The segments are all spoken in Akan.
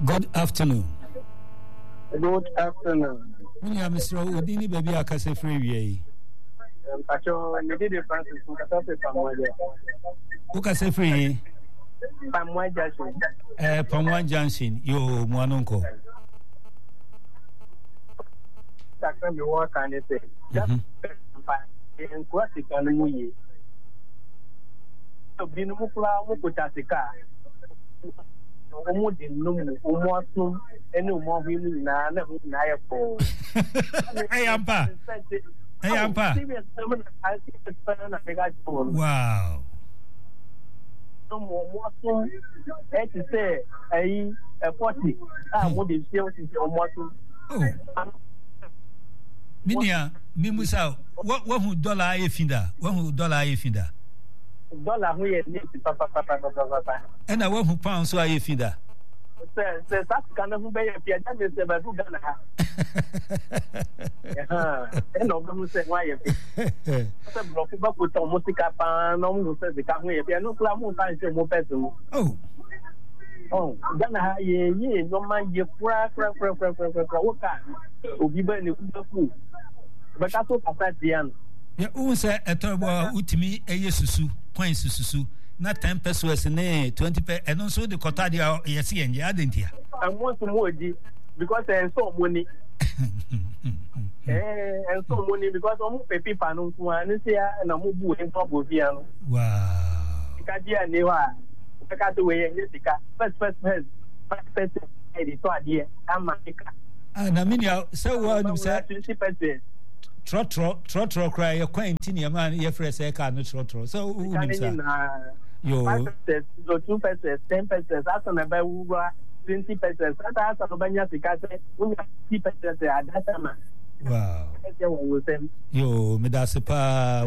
Good afternoon. Good afternoon. When you are Mr. Udini, baby, I can say free. Actually, I did the Francis Who can say free? Pamwa Junction. Pamwa Junction, you, Mwanonko. That's what you work on it. Just in classic and we. So, Binukula, Mukutasika. Omo de no omo atum ene omo hwim na na hu na ayefo Ayampa wow no omo atum e ti say ayi 40 mo de fi omo atum minia mimusa what who dollar ayefinda what who dollar ayefinda dollar hu ye ni papa and I want pounds so I feed that. Say that kind of be a piano say ba du Ghana. And no go say why you. Say block ba put on musica pa no go say the ka hu ye piano kla mu pa say mo peso. Oh, Ghana ye no man ye kra woka. Obi ba ni ku fu. Ba ka so papa dian. Yeah, who say etobo utimi eyesusu, coin susu. Not 10 pesos and 20 pesos, and also the Cotadia, yes, and the Adentia. I want some more because there's so money. And so money because I'm a people no one is here and I'm moving top of here. Wow. Kadia Newa, Kakaway, Jessica, first, idea, America. And I mean, so what you said 20 pesos. Trotro cry, a quaint in your man, your fresh air car, no trotro. So, you 2 pesos, 10 pesos, that's on about 20 pesos. That's on Banya Picasso, 50 pesos at that time. Wow. Yo, Medasipa,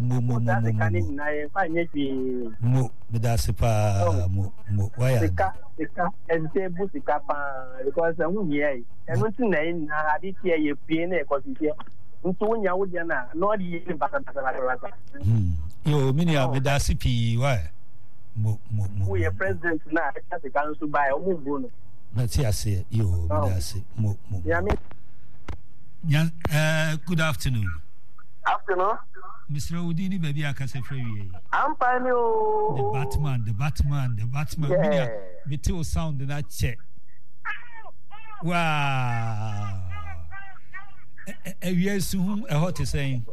Medasipa, why? And say Busicapa, because I'm here. And what's the name? I did hear you paying a cottage. Ntonya wodiana no de yin bata yo minia medasipi why mo we president na the council by omumbo no na ti ase yo medasi mo good afternoon Mr. Udini baby akase free I'm fine the Batman minia meteor sound na check wow yes, whom a hot is saying.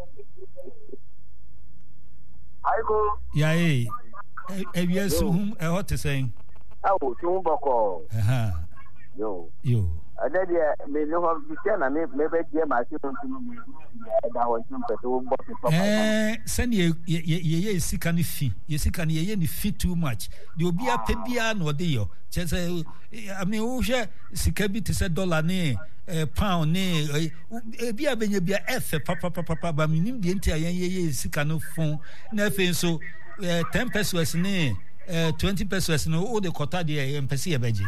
I go. Yeah, yes, whom a hot is saying. Oh, Tumbako. Yo. I did may know how to tell and maybe dear my children to send ye sick and fee. You sick and ye fit too much. You'll be a pebian or deal. Just I mean, who share Sikabi to say dollar ne. Pound ne be a F papa but minim the entire ye sikano phone nothing so 10 pesos ne 20 pesos no all the quota there and pesi abeji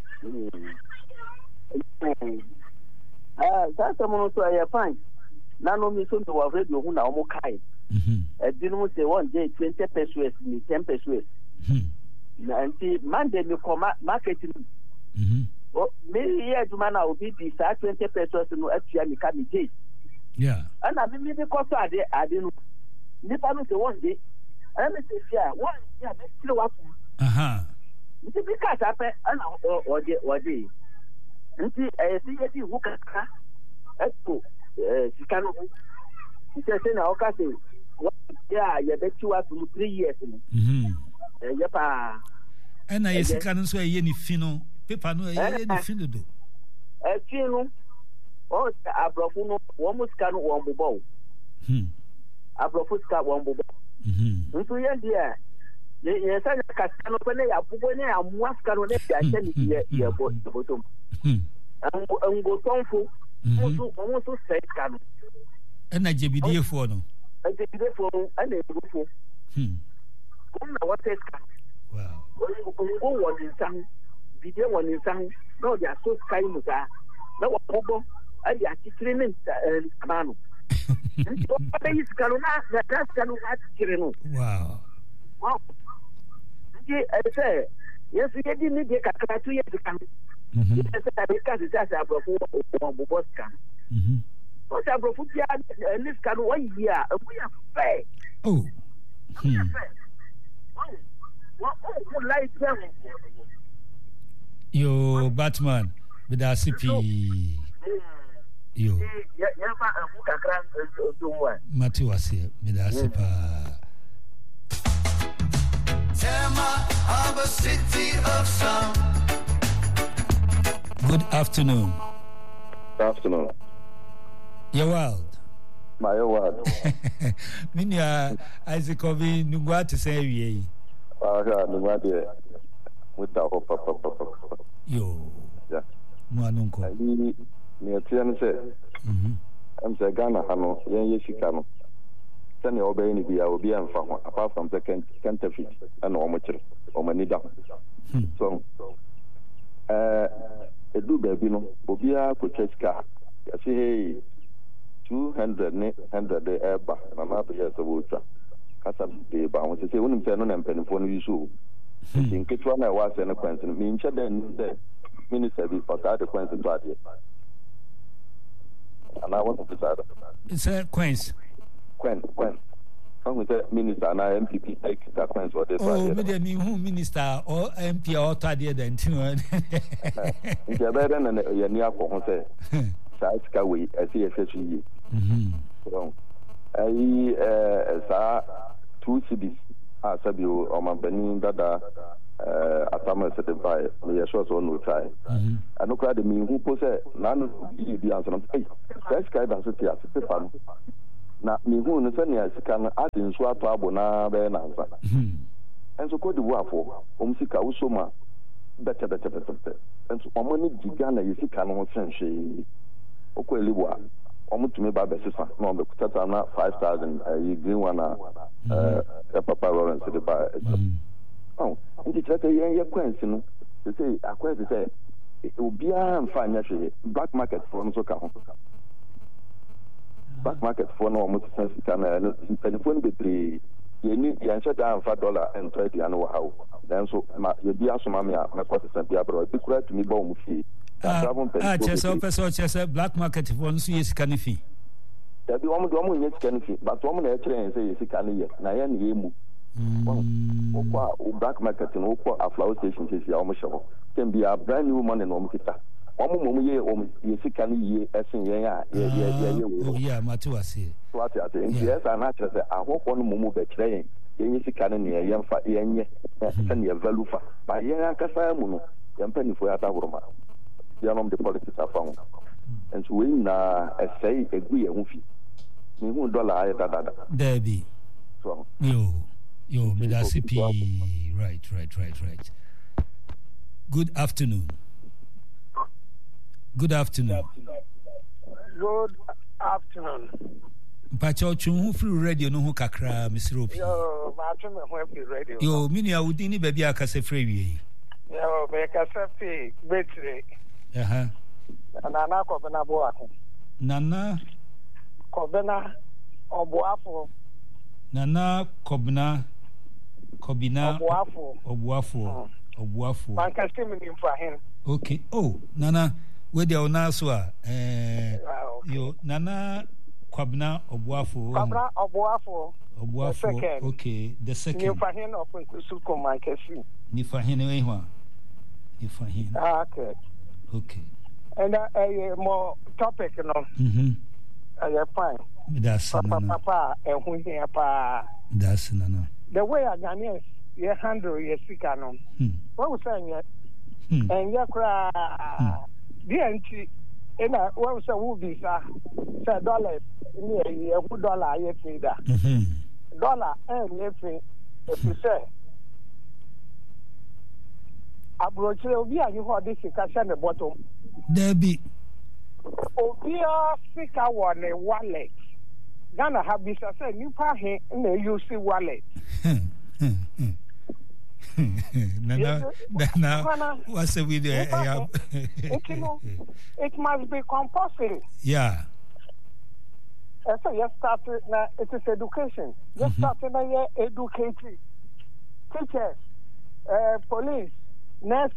that's someone so I find nano mi so to avoid you na omo kai didn't say one day 20 pesos ni 10 pesos na anti Monday me come marketing maybe here to man will be the 20 pesos no actually me can day. Yeah. And I mean the cost I didn't never know one day. And me say one yeah me still what. Me say because happen and or day. Nti see you who can eto sikano. He say na o ka say yeah you bet you up to 3 years. Yeah pa. And I sikano so ye ni fino. Paper no ye ni fino do. Fino o abrofu no wo muska no wo mbobọ abrofu ska wo mbobọ nso ye dia ye sa ka ska no pe ne ya bobo ne ya muaska no ne ya che ni ye botom ngo tonfo musu se ska no na jebidie fo no jebidie fo ana egufo na what ska wow ngo wo ni san bidie wo ni san no dia so sky musa na wo bobo ali atitrement amano nto ayi skalo na skalo atitreno wow nti ese yesu yedi ni de kakatu yesu kan Because it's just a bro what's a bro and this can 1 year and we are fair. Oh. What like them? Yo, Batman, with the CP. Yo. Matthew was here with the CP. Tema of a city of sound. Good afternoon. Good afternoon. Your world. My world. Minya Isaac Obi Nugwa to say ye. Nugwa de with the hope. Yo. Yeah. Mwanunko. Ni atian say. I'm say Ghana hano yen yeshikano. Sani obey ni bia obi amfa ho apart from second counterfeit and omochire omanida. So edu baby no obi a ko church car. Say hey 200 ne 100 de eba na ma be yes wo twa kasa be ba won say wonim say no na mpanifo no yiso in ketwa na wa say no kwanse no me nche den de minister bi for that kwanse to ade and I want to decide it's a kwanse When I'm the minister na MPP take that kwanse for this me who minister or MP or tade den tin nke be den na ye ni akọ say Saika we SCSSU. So, sa 2 cities Sabio or Mambani Dada Atama certified, may assure so no try. And look at the me who possess none of the answer. Hey, Saika City as a fan. Now, me who in the can add in swap abona be an answer. And so, called the waffle, Umsika Usoma, better. And so, Omani Gigana, you see, cannot sense. Okweliwa omutumi ba besisa no be kutata na 5,000 you green one papa Lawrence the ba oh ndi tete ye kwansi no say akwansi say obia mfa anya hwe black market for no so ka ho black market for no omutu sense kana telephone betri ye ni ya ncha da mfa $20 anu wa hawo then so ye bia so ma me a me kwase bia bro bi kura tumi ba omu fie Chesa black market for no yes can fee. There be one yes can fee, but one say yes can ye. Na ye ni emu. Black market no a flower station is ya almost can be a brand new money no kita. One ye yes can ye esin ye oh yeah, Matua say. What I think yes and I say I hope one mumu be train. Ye can ye yamfa ye and ye value fa. But ye akasa mu no yampani for ata horoma. The politics are found. And so we na say a good movie. $1 dada. Debbie. So yo, Midasipi. Right. Good afternoon. Pacho chun free radio no ho kakra Mr. Yo, ma chun free radio. Yo, mini awudi baby akase free wi. Yo, be kasafi betri. Nana Kobena Boako. Nana Kobena Obuafo. Nana Kobina Obuafo. Man can still mean for him. Okay. Oh, Nana, where they are now, yo, Nana Kobina Obuafo. Obuafo. Okay, the second. You for him of Suko Mankesi. Ni for him, Okay. And more topic, you know. Fine. That's Papa, and who here, pa. That's no. The way I Ghanaians, you handle your sick canon. What was saying yet? And you cry, DNT, and what was a movie, sir? $1, $2, you see that. Dollar, and you if you say. Abroad will be a new this discussion the bottom. Debbie. Obia Sika one a wallet. Ghana have been said new pahe in the UC wallet. Now, what's the video? It must be compulsory. Yeah. So you started now, it is education. You started now, educating teachers, police, nurses,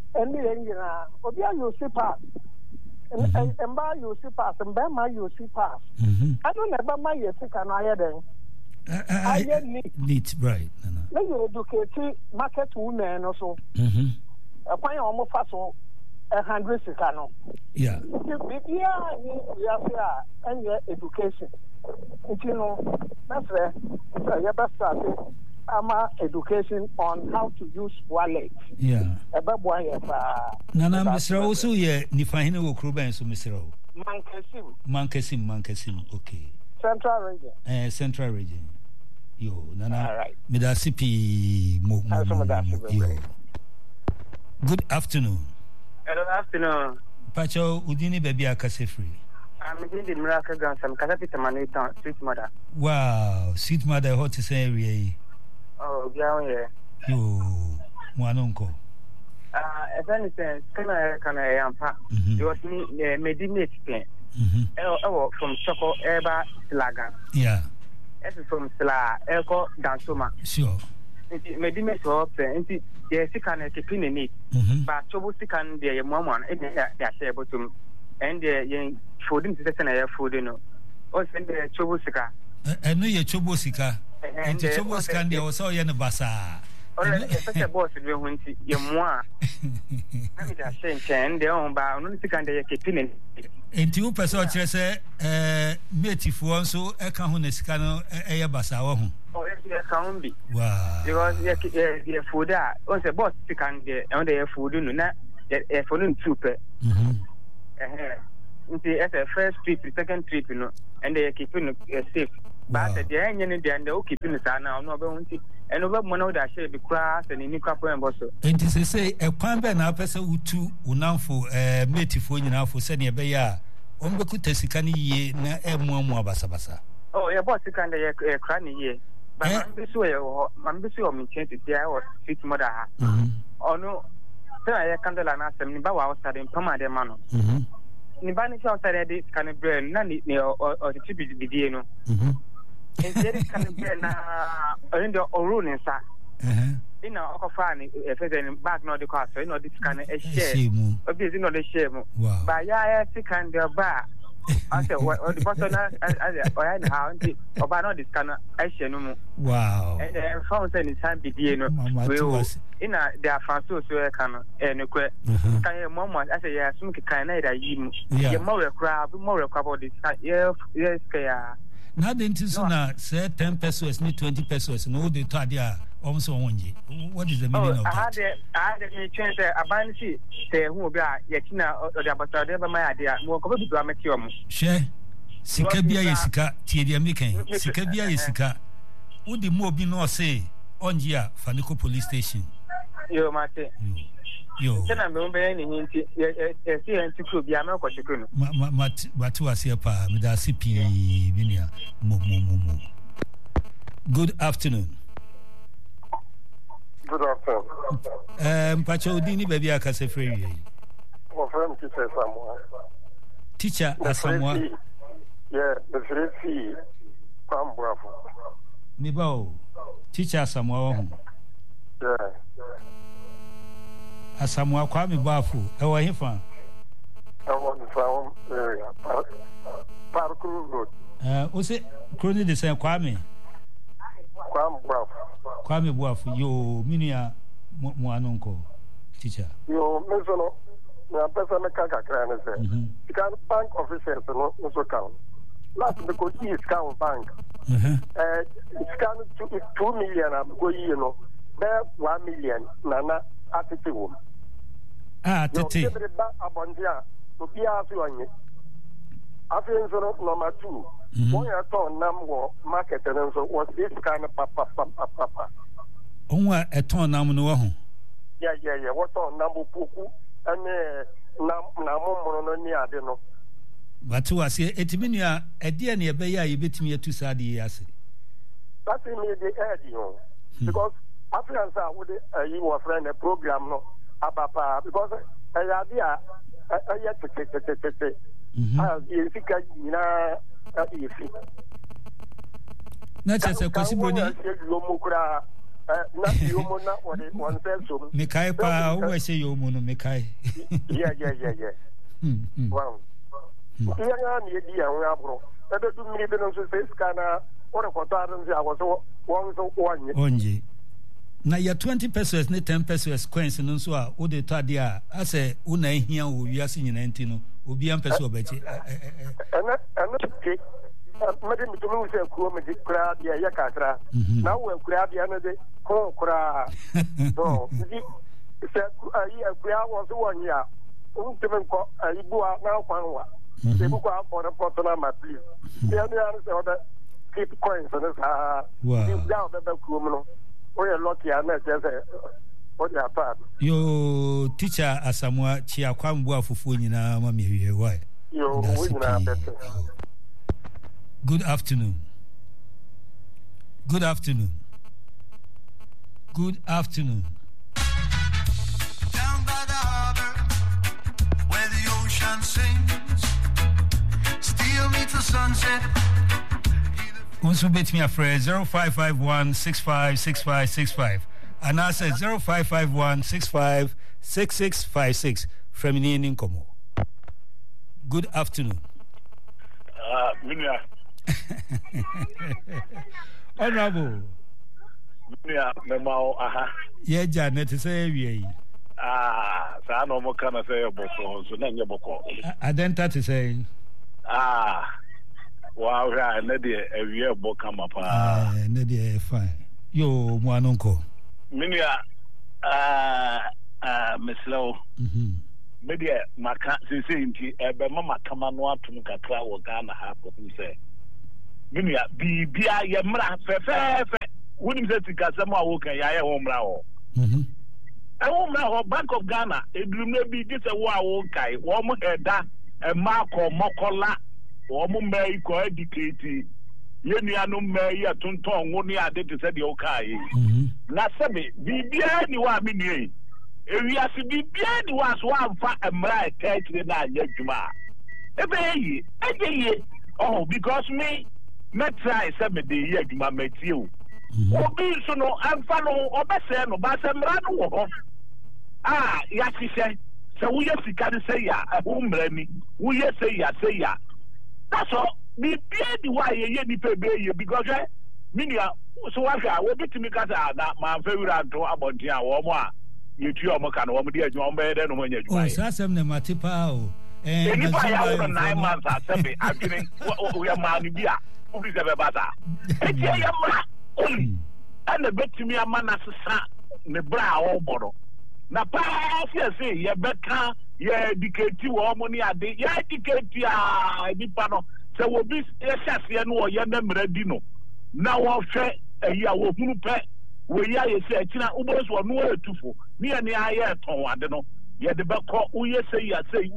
and the engine, Obia, you see pass. And by you see pass, and by my you see pass. I don't ever my yes, can I then? I need right. Let you educate market women also. A point almost fast 100 Sicano. Yeah. We are and your education. You know, that's your best starting. Education on how to use wallet. Yeah. About why Nana Mr. Also, yeah, Nifahino will Kruban, so Mr. Mankesim, okay. Central region. Central region. Yo, Nana. All right. Midasipi Yo. Good afternoon. Good afternoon. Pacho Udini Baby Akasefri. I'm in Miracle Guns, I'm Catapita Manita, Sweet Mother. Wow, Sweet Mother, hot to say, oh, yeah. Yo, one uncle. If anything, can I ampa? It was me, Medimate Pen. From Choco Eba Slagan. Yeah. It's from Sla, Elko Dansuma. Sure. Medimate up and the second keeping in it. But Chobo second, the Momon, and they are able to. And the young food in the session, I have food, you know. Also, the Chobosika. I know your Chobosika. And the Chobosika, they also in the bazaar. Such a boss, you're more. I'm just saying, they're on by only second day keeping in. And two persons say, Meti for so a Cahunescano, a bazaar. Oh, yes, can't be. Wow. Because the food are also boss second day, and they have food, you know, a food super. It's a first trip, second trip, you know, and they are keeping safe. But at the end, they're keeping the sun now, no bounty, and over one that shall be crass and in Nico and Bosso. And to say, a pamper now, person who two now for Meti for you now for sending a bear, on the Kutesikani ye, na more basabasa. Oh, a boss can a cranny ye, but I'm busy on me change it there or sweet mother. Oh, no. I can't ask them about outside in Pama de Mano. Nibani outside this kind of brain, none or the tip is the Diano. And there is kind of brain or ruin, sir. In our fan, if it's in back, not the cost, you know, this kind of a share. Obviously, not a share. But yeah, I can't be a bar. I said, what the person I how or by not this kind of action. Wow. And the fountain is hand be Diano. In there are fancies so I can and can you moment I say yes, some kind of you more crowd, more about this. Yes, not into sooner, say 10 pesos, need 20 pesos, no, the Tadia also on ye. What is the meaning of that? I had a chance a banshee, say who will be a Yatina or the ambassador, my idea, more covered to Amatium. Share Sikabia Yesika, Tidia Mikan, Sikabia Yesika. Would the more be no say on year, Fanico Police Station? Yo, Mate. Yo. Then I'm remembering to be a milk chicken. But was here, Pa, with our CP, Minia. Good afternoon. Good afternoon. Pacho Dini Baby Akasefri. My friend, teacher Samoa. Teacher Samoa. Yeah, the 3 Come, bravo. Mibo. Teacher Samoa. Yeah. Asamoah Kwame Bafu, ewa hifa. Ewa hifa area. Park Road. Ose kroni de say Kwame. Kwame Bafu. Yo minia mo anonko teacher. Yo mesono na pesa me kaka kra ne say. Because bank officials no so count. Last because he is count bank. It's count 2 million am go you know. There 1 million nana atete wo. Tete. Abondia to be afi onye. Afi nso number 2. When you turn nam wo market and so was this kind of papa. Onwa e turn nam no ho. Yeah. What on nam poku and na momo no ni ade no. But was here etiminu e de na e be ya yebetimi atu sade yase. That me the edge you. Because Africans are with you were friend a program no abapa because idea you think na chese kwasiboni na yomo na one sense so mekai pa wo say yomo no mekai yeah wow yeah ni di an abro e do mi be no so say scanner or ko ta ran say awoso won so onje na ya 20 pesos ne 10 pesos coins no so a wo de to ade a ase wo na ehia wo wiase nyina nti no obi am peso obachi ana ke mede mitumi wo say kuo me kura dia ya kakra na wo kura dia no de ko kura so di se ayi akura wo so wonya untime ko ayi bua na kwanwa se bu kwa for the portona ma please ya ni an se oda keep coins on sa wow down the kuo no o ye lucky ana se o ya pa yo teacher Asamoah Chiakwambu afufu nyina ma mewie why yo we nyina better. Good afternoon. Good afternoon. Good afternoon. Down by the harbor, where the ocean sings, still meets the sunset. Also bet me a phrase 0551656565 and I said 0551656656 from Indian Incomo. Good afternoon. Minya. Honorable. Minya memao aha. Ye Janet say we. Sa no mo kana say boko so na nye boko. Adenta to say. Wow, na de ewie boka mapa. Na de fine. Yo mo anonko. Minya meslo. Media maka sisi nti ebe mama kama no atum kakra wo Ghana ha ko se minia bibia ye mra fefefe wonim se tikasem a wo kan ya ye wo mra ho e wo mra ho Bank of Ghana edrum na bi gise wo a wo kai wo mo heda e ma ko mokola wo mo mai ko educate ye nuanu mai ya tonton wo ni ade te se de wo kai na sebe bibia ni wa minie ewiase bibia ni was one fa emra ekekire na anya dwuma ebe yi oh because me try say me dey here dwuma metie o obi so no amfa no obese no ba se mra no wo ho ya hihye se wo ye sika de say ya ho mra ni wo ye say ya that's all bibia ni wa ye ni pe be ye because minia so wa ga wo bitimi kasa na ma fa wura to abontia wo mo a yetu o mo kan wo mo di adwuma be de no mo nya adwuma. Oh, sasem ne matipa o. Ni pa ya wo 9 months asebe adwene wo ya ma ni bia. Wo bi se be bata. E tie ya ma. Ana betimi ama na sesa ne bra wo bodo. Na pa se ye beka ye diketi wo mo ni ade. Ye diketi ni pa no. Se wo bi ye hyase no wo ye na mradi no. Na wo hwe eyi a wo hunu pe. We ya ye se akina uboso wo no etufo. Me and I ton ade no ye de be ko uye say ya say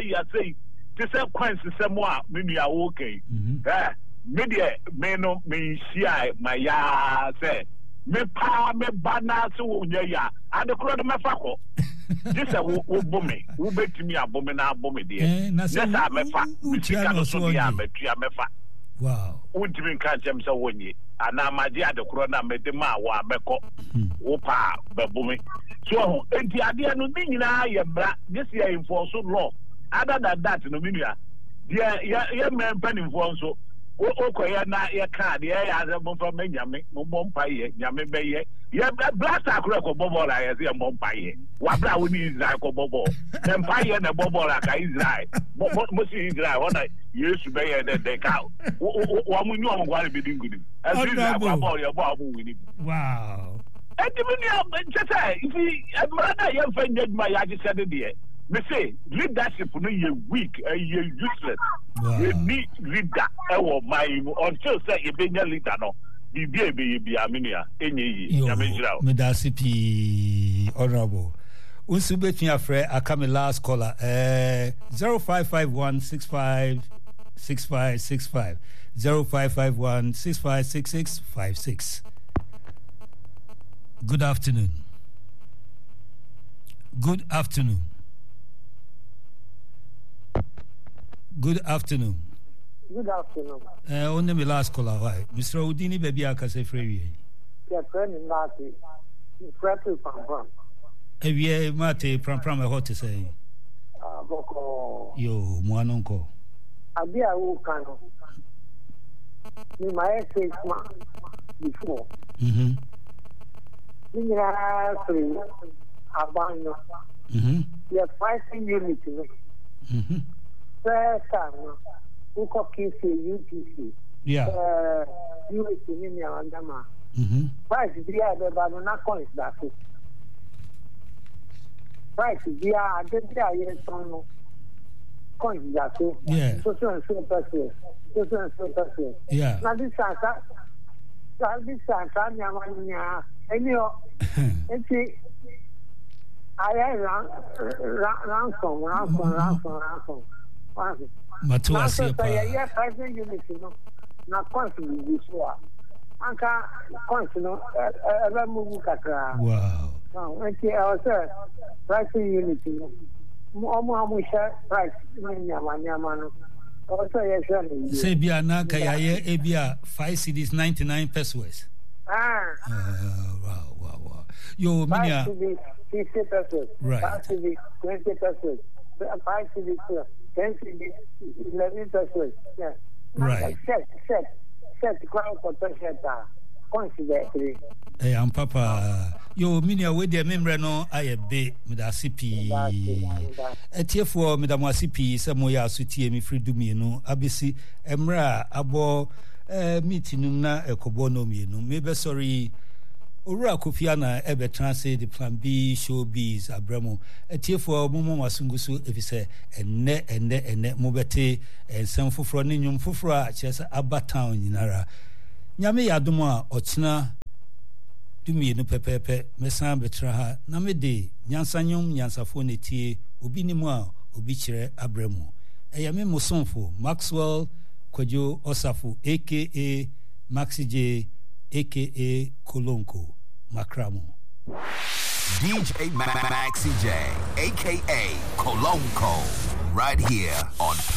te say coins say mo a me nua wo okay me de me no me shia my ya say me pa me bana so wo nya ya ade kro de me fa ko this wo bomi wo betimi abomi na abomi de na say me fa me tika no so dia me tua me fa wow wo ntimi kan chem say wonye ana maji ade kro na me de ma wa meko wo pa babumi so enti ade no ni nyina ye bra this year enforce law other than that no minua ye men panin for so o koye na ye card ye ya ze mo fa nyame mo mpa ye nyame be ye blast akro ko bobo la ye ze mo mpa ye wa bra woni Israel ko bobo dem mpa ye na bobo la ka Israel mo si Israel wona Yesu be ye de ka wa mu nyu o ngware be dingudi Israel ko bobo ye bo abu wini wow Ediminia chese ifi brother ye fa nyaduma ya ji said there me say leadership no ye weak ye useless we need leader e wo my until say ye be leader no bibia be ye bia menia enye yi ya mejira me da CP honorable unsu betun afre akame last caller 0551656565 0551656656. Good afternoon. Good afternoon. Good afternoon. Good afternoon. Only my last caller, why? Mr. Udini baby akase free. your friend in Marty. Fretted from. Ewie mate pram e hot say. Boko. Yo, Mwanonko. Abia who can. In my 6 months before. In the three, Abano. You're fighting unity. First time, who cookies UTC. Yeah. US in India and Dama. Price is the banana coins that is. Price is the idea coins that is. Yeah. So yeah. Now this time, anyhow, I ransom. Matua yeah, private unit, not constantly this war. Anka, constant, ever move Kakra. Wow. I was private unit, almost price, Yamano. Also, yes, Sabia Naka, Abia 5 cedis 99 pesos. Wow. Yo, Minia. 50 pesos. Right. 5 cedis, 20 pesos. 5 cedis, 10 cedis, 11 pesos. Yeah. Right. Set, crown protection. Consider 3. Hey, I'm Papa. Yo, Minia, with the member no, I a bit with a CP. A tier for Madame CP, Samoya, Suti, and Freedom, no, Abisi, Emra, Abo, meeting na a Cobono, no, maybe sorry. Ura Kofiana, Ebe Translate, the Plan B, Showbiz, Abramo, a tier for Momo Masungusu, if you say, and net mobete, and some for Fronium Fufra, Chesa, Abba Town in Ara. Nyame Yaduma, Ochna. Dumi no pepepe mesan betra na mede nyansanyom nyansafo netie obi ni mu a obi kire abremu eyame mosonfo Maxwell Kwajo Osafo aka Maxi J aka Kolonko Makramo DJ Maxi J aka Kolonko right here on